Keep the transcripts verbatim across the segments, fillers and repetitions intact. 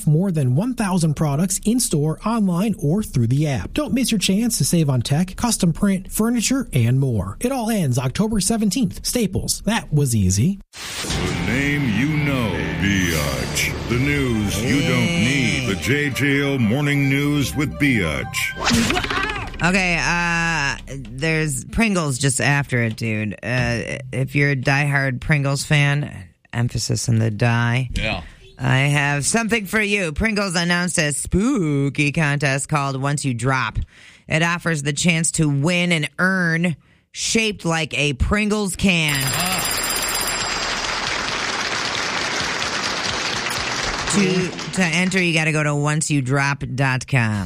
More than one thousand products in-store, online, or through the app. Don't miss your chance to save on tech, custom print, furniture, and more. It all ends October seventeenth. Staples. That was easy. The name you know, Biatch. The news you don't need. The J J O Morning News with Biatch. Okay, uh, there's Pringles just after it, dude. Uh, if you're a diehard Pringles fan, emphasis on the die. Yeah. I have something for you. Pringles announced a spooky contest called Once You Drop. It offers the chance to win an urn shaped like a Pringles can. To to enter, you got to go to once you drop dot com.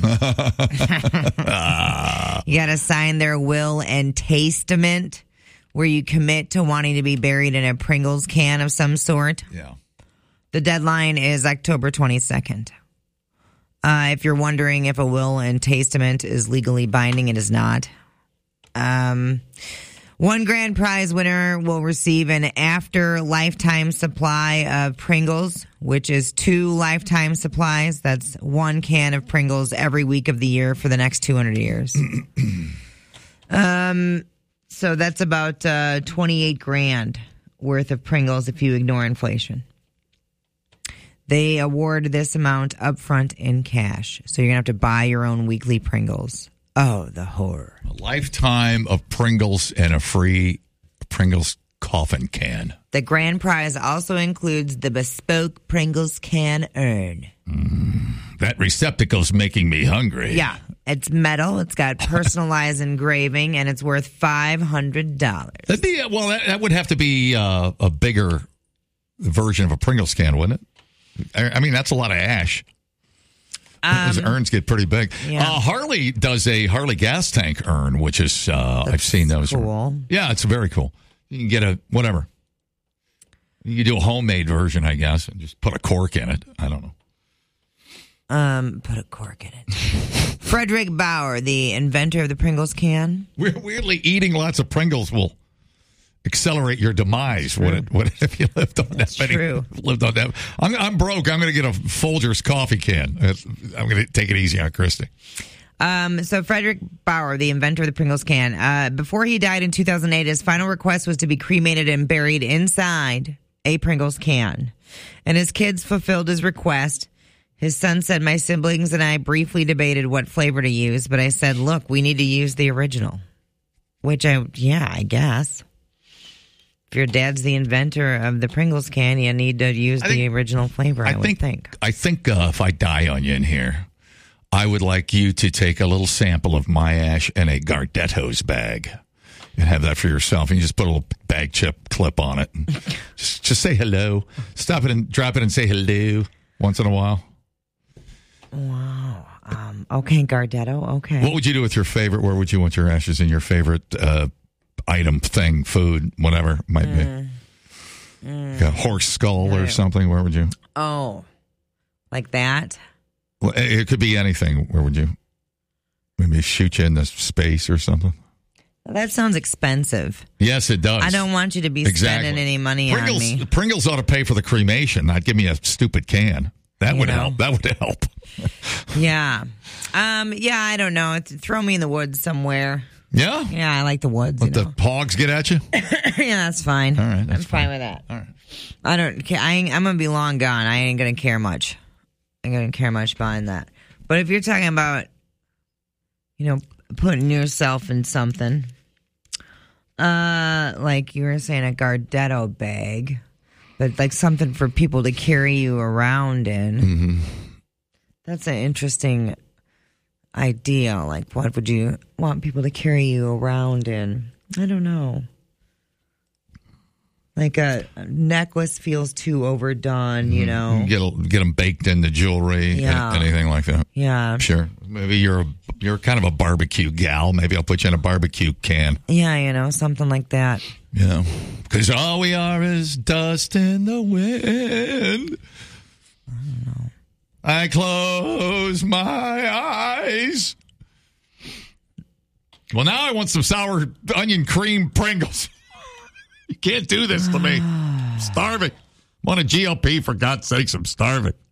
You got to sign their will and testament where you commit to wanting to be buried in a Pringles can of some sort. Yeah. The deadline is October twenty-second. Uh, if you're wondering if a will and testament is legally binding, it is not. Um, one grand prize winner will receive an after lifetime supply of Pringles, which is two lifetime supplies. That's one can of Pringles every week of the year for the next two hundred years. um, so that's about uh, twenty-eight grand worth of Pringles if you ignore inflation. They award this amount up front in cash. So you're going to have to buy your own weekly Pringles. Oh, the horror. A lifetime of Pringles and a free Pringles coffin can. The grand prize also includes the bespoke Pringles can urn. Mm, that receptacle's making me hungry. Yeah. It's metal. It's got personalized engraving, and it's worth five hundred dollars. That'd be, well, that, that would have to be uh, a bigger version of a Pringles can, wouldn't it? I mean, that's a lot of ash. Um, Those urns get pretty big. Yeah. Uh, Harley does a Harley gas tank urn, which is, uh, I've seen those. Cool. Yeah, it's very cool. You can get a, whatever. You can do a homemade version, I guess, and just put a cork in it. I don't know. Um, put a cork in it. Frederick Bauer, the inventor of the Pringles can. We're weirdly eating lots of Pringles will accelerate your demise. What, it, what if you lived on That's that many? True. Lived on that. I'm, I'm broke. I'm going to get a Folgers coffee can. I'm going to take it easy on Christy. Um, so Frederick Bauer, the inventor of the Pringles can, uh, before he died in two thousand eight, his final request was to be cremated and buried inside a Pringles can. And his kids fulfilled his request. His son said, my siblings and I briefly debated what flavor to use, but I said, look, we need to use the original. Which I, yeah, I guess. If your dad's the inventor of the Pringles can, you need to use think, the original flavor, I, I would think. think. I think uh, if I die on you in here, I would like you to take a little sample of my ash in a Gardetto's bag and have that for yourself. And you just put a little bag chip clip on it. And just, just say hello. Stop it and drop it and say hello once in a while. Wow. Um, okay, Gardetto, okay. What would you do with your favorite? Where would you want your ashes in your favorite uh item, thing, food, whatever it might mm. be? Mm. Like a horse skull or something. Where would you? Oh, like that? Well, it could be anything. Where would you? Maybe shoot you into space or something? Well, that sounds expensive. Yes, it does. I don't want you to be exactly. spending any money Pringles, on me. Pringles ought to pay for the cremation, not give me a stupid can. That you would know. help. That would help. yeah. Um, yeah, I don't know. Throw me in the woods somewhere. Yeah? Yeah, I like the woods. Let you know? the hogs get at you? Yeah, that's fine. All right. That's I'm fine. fine with that. All right. I don't care. I ain't, I'm going to be long gone. I ain't going to care much. I'm going to care much behind that. But if you're talking about, you know, putting yourself in something, uh, like you were saying, a Gardetto bag, but like something for people to carry you around in, mm-hmm. that's an interesting idea. Like, what would you want people to carry you around in? I don't know. Like a, a necklace feels too overdone, you know. Get get them baked into jewelry, yeah. anything like that. Yeah, sure. Maybe you're a, you're kind of a barbecue gal. Maybe I'll put you in a barbecue can. Yeah, you know, something like that. You know, because all we are is dust in the wind. I don't know. I close my eyes. Well, now I want some sour onion cream Pringles. You can't do this to me. I'm starving. I'm on a G L P, for God's sakes. I'm starving.